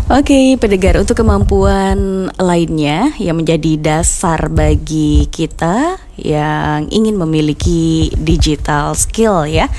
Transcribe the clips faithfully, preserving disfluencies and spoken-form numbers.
Oke, pendengar, untuk kemampuan lainnya yang menjadi dasar bagi kita yang ingin memiliki digital skill ya,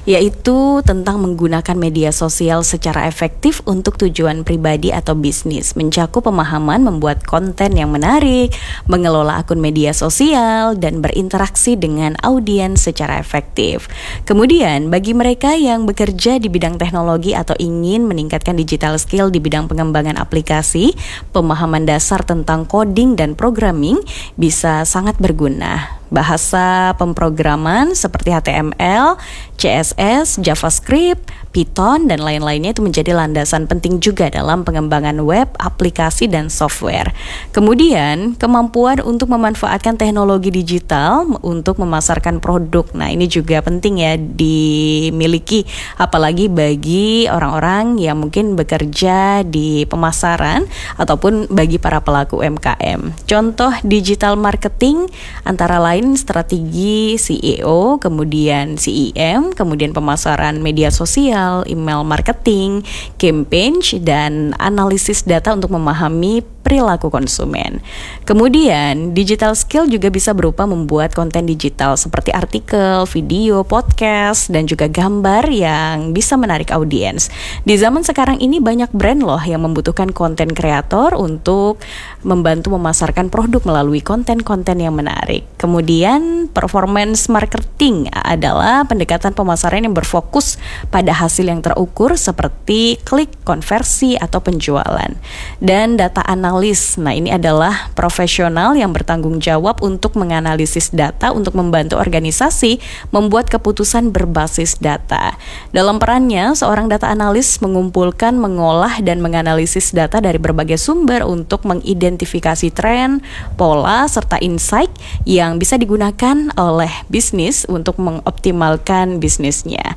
yaitu tentang menggunakan media sosial secara efektif untuk tujuan pribadi atau bisnis, mencakup pemahaman membuat konten yang menarik, mengelola akun media sosial, dan berinteraksi dengan audiens secara efektif. Kemudian, bagi mereka yang bekerja di bidang teknologi atau ingin meningkatkan digital skill di bidang pengembangan aplikasi, pemahaman dasar tentang coding dan programming bisa sangat berguna. Bahasa pemrograman seperti H T M L, C S S, JavaScript, Python, dan lain-lainnya itu menjadi landasan penting juga dalam pengembangan web, aplikasi, dan software. Kemudian, kemampuan untuk memanfaatkan teknologi digital untuk memasarkan produk. Nah, ini juga penting ya dimiliki, apalagi bagi orang-orang yang mungkin bekerja di pemasaran ataupun bagi para pelaku U M K M. Contoh digital marketing antara lain strategi C E O, kemudian C E M, kemudian pemasaran media sosial, email marketing, campaign, dan analisis data untuk memahami perilaku konsumen. Kemudian, digital skill juga bisa berupa membuat konten digital seperti artikel, video, podcast, dan juga gambar yang bisa menarik audiens. Di zaman sekarang ini banyak brand loh yang membutuhkan konten kreator untuk membantu memasarkan produk melalui konten-konten yang menarik. Kemudian, performance marketing adalah pendekatan pemasaran yang berfokus pada hasil yang terukur seperti klik, konversi, atau penjualan. Dan data analis. Nah, ini adalah profesional yang bertanggung jawab untuk menganalisis data untuk membantu organisasi membuat keputusan berbasis data. Dalam perannya, seorang data analis mengumpulkan, mengolah, dan menganalisis data dari berbagai sumber untuk mengidentifikasi tren, pola, serta insight yang bisa digunakan oleh bisnis untuk mengoptimalkan bisnisnya.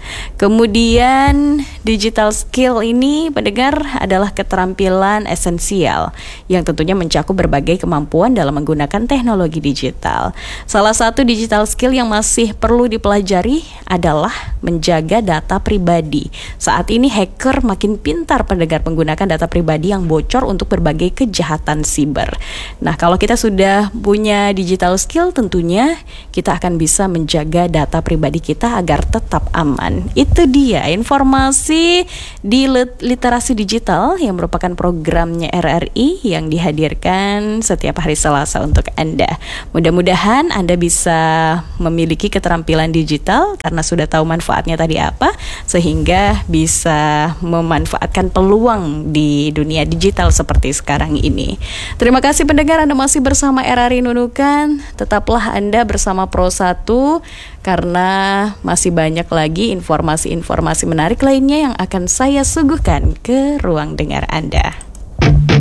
Kemudian, digital skill ini, pendengar, adalah keterampilan esensial yang tentunya mencakup berbagai kemampuan dalam menggunakan teknologi digital. Salah satu digital skill yang masih perlu dipelajari adalah menjaga data pribadi. Saat ini hacker makin pintar, pendengar, menggunakan data pribadi yang bocor untuk berbagai kejahatan siber. Nah, kalau kita sudah punya digital skill, tentunya kita akan bisa menjaga data pribadi kita agar tetap aman. Itu dia informasi di literasi digital yang merupakan programnya R R I yang dihadirkan setiap hari Selasa untuk Anda. Mudah-mudahan Anda bisa memiliki keterampilan digital karena sudah tahu manfaatnya tadi apa, sehingga bisa memanfaatkan peluang di dunia digital seperti sekarang ini. Terima kasih pendengar, Anda masih bersama R R I Nunukan. Tetaplah Anda bersama Pro satu karena masih banyak lagi informasi-informasi menarik lainnya yang akan saya suguhkan ke ruang dengar Anda.